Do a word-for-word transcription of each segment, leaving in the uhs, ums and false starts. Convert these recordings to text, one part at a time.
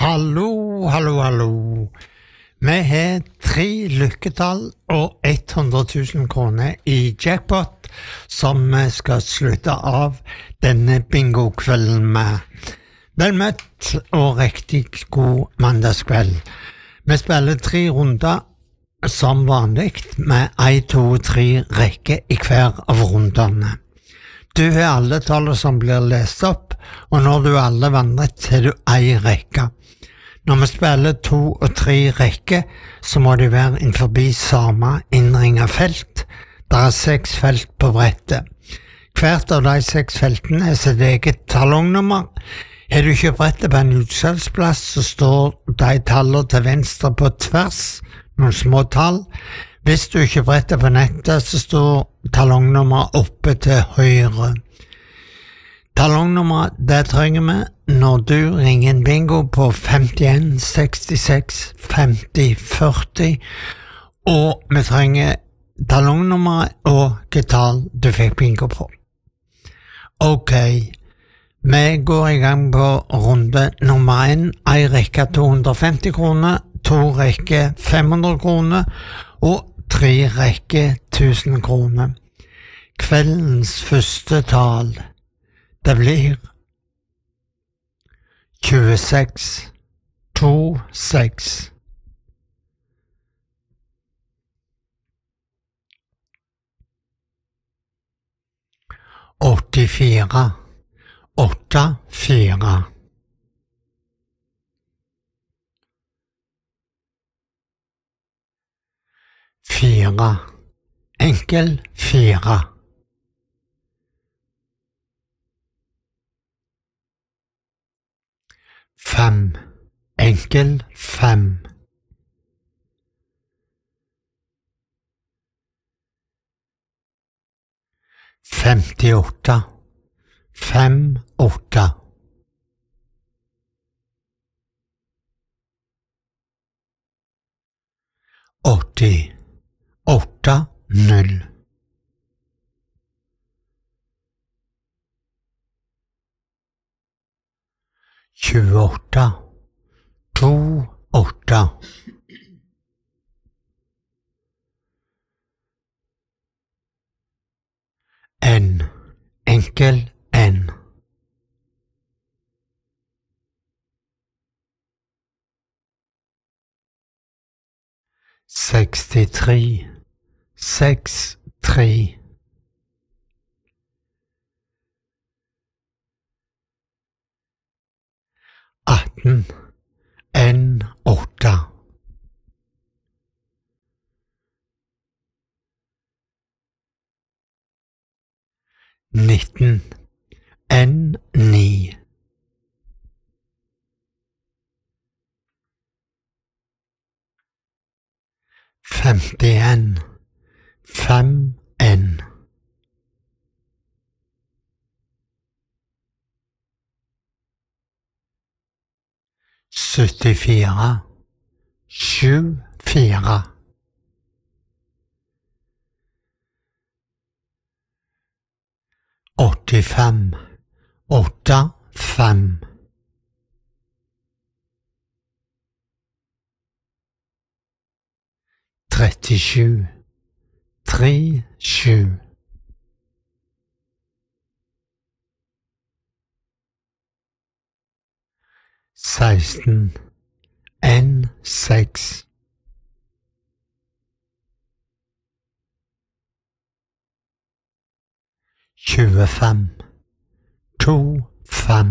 Hallo, hallo, hallo. Vi har tre lykketall og hundre tusen kroner i jackpot som vi skal slutte av denne bingo-kvelden med. Vel møtt og riktig god mandagskveld. Vi spiller tre runder som vanlig med en, to, tre rekker i hver av rundene. Du har alle tallene som blir lest opp, og når du alle vandret til du en rekke. Når vi spiller to og tre rekker, så må de være innenfor samme innringet felt. Det er seks felt på brettet. Hvert av de seks feltene er sitt eget talongnummer. Er du ikke brettet på en utsalgsplass, så står de tallene til venstre på tvers, noen små tall. Hvis du ikke brettet på nettet, så står talongnummer oppe til høyre. Talongnummer, det trenger vi når du ringer en bingo på femtien sekstiseks femti førti, og vi trenger talongnummer og hvilket tall du fikk bingo på. Ok, vi går i gang på runde nummer en, en rekke to hundre og femti kroner, to rekke fem hundre kroner, og tre rekke tusen kroner. Kveldens første tall, det blir tjueseks to seks. åttifire åtte fire. Fire, enkel fire. Fem, enkel fem. Femtiåtte, fem, åtte. Åtti, åtte, null. Tjueåtte, to, åtte. En, enkel en. Sekstitre, seks, tre. Atten, en, åtte. Nitten, en, ni. Femtien, fem, en. Syttifire, sju, fire. Åttifem, åtte, fem. Trettisju, tre, sju. Seksten, en, seks. Tjuefem, to, fem.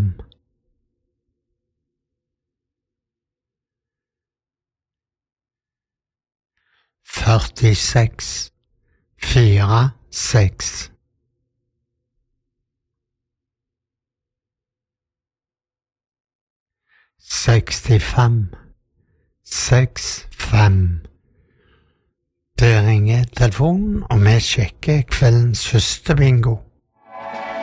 Førtiseks, fire, seks. Sekstifem, seks, fem. Det ringer telefonen, og vi sjekker kveldens første bingo.